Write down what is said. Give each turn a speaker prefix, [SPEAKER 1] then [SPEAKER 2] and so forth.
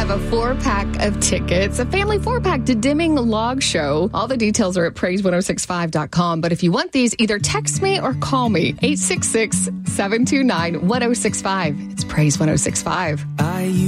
[SPEAKER 1] have a 4-pack of tickets, a family 4-pack to Deming Log Show. All the details are at praise1065.com. But if you want these, either text me or call me, 866-729-1065. It's Praise 1065.